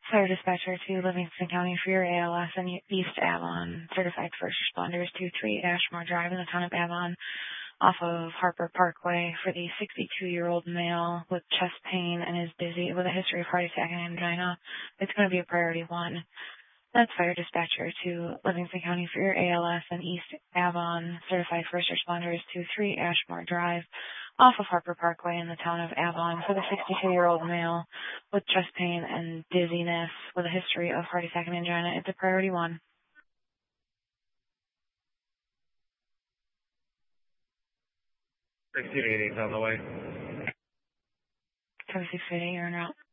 Fire dispatcher to Livingston County for your ALS and East Avon. Certified first responders to 3 Ashmore Drive in the town of Avon off of Harper Parkway for the 62-year-old male with chest pain and is dizzy with a history of heart attack and angina. It's going to be a priority 1. That's fire dispatcher to Livingston County for your ALS and East Avon. Certified first responders to 3 Ashmore Drive off of Harper Parkway in the town of Avon for the 62-year-old male with chest pain and dizziness with a history of heart attack and angina. It's a priority 1. 680 on the way. 7680, you're en route.